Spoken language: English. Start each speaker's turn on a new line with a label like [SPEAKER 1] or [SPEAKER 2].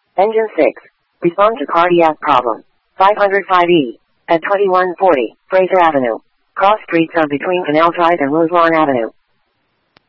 [SPEAKER 1] Engine 6. Respond to cardiac problem. 505E. At 2140, Fraser Avenue. Cross streets are between Canal Drive and Roselawn Avenue.